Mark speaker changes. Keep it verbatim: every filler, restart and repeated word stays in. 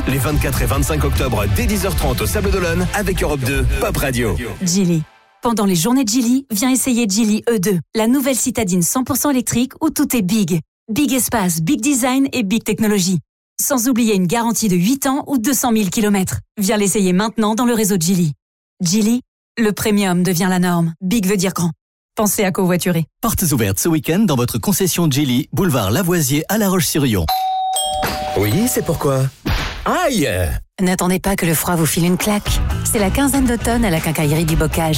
Speaker 1: Les vingt-quatre et vingt-cinq octobre, dès dix heures trente au Sable d'Olonne, avec Europe deux, Pop Radio.
Speaker 2: Geely. Pendant les journées de Geely, viens essayer Geely E deux, la nouvelle citadine cent pour cent électrique où tout est big. Big espace, big design et big technologie. Sans oublier une garantie de huit ans ou deux cent mille kilomètres. Viens l'essayer maintenant dans le réseau de Geely. Geely, le premium devient la norme. Big veut dire grand. Pensez à covoiturer.
Speaker 3: Portes ouvertes ce week-end dans votre concession Geely, boulevard Lavoisier à La Roche-sur-Yon.
Speaker 4: Oui, c'est pourquoi. Aïe!
Speaker 5: N'attendez pas que le froid vous file une claque. C'est la quinzaine d'automne à la Quincaillerie du Bocage.